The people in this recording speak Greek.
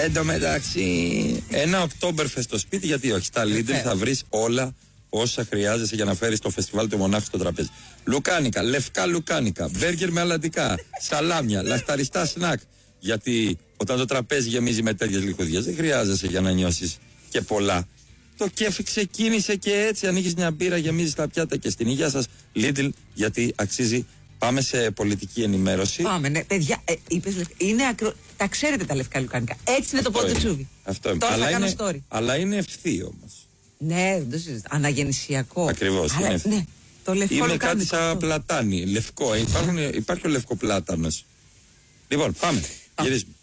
Εν τω μεταξύ, ένα Oktoberfest στο σπίτι, γιατί όχι. Στα Lidl θα βρεις όλα όσα χρειάζεσαι για να φέρεις το φεστιβάλ του Μονάχου στο τραπέζι. Λουκάνικα, λευκά λουκάνικα, μπέργκερ με αλατικά, σαλάμια, λαχταριστά σνακ. Γιατί όταν το τραπέζι γεμίζει με τέτοιες λιχουδιές, δεν χρειάζεσαι για να νιώσεις και πολλά. Το κέφι ξεκίνησε και έτσι. Ανοίγεις μια μπύρα, γεμίζεις τα πιάτα και στην υγεία σας. Lidl, γιατί αξίζει. Πάμε σε πολιτική ενημέρωση. Πάμε, ναι. Παιδιά, είναι τα ξέρετε τα λευκά λουκάνικα. Έτσι είναι το πρώτο τσούβι. Αυτό είναι. Τώρα θα κάνω story. Αλλά είναι ευθύ όμως. Ναι, δεν το συζητάω. Αναγεννησιακό. Ακριβώς. Ναι, το λευκό είναι λουκάνικο. κάτι σαν πλατάνι. Λευκό. Υπάρχει ο λευκοπλάτανος. Λοιπόν, πάμε. Γυρίζουμε.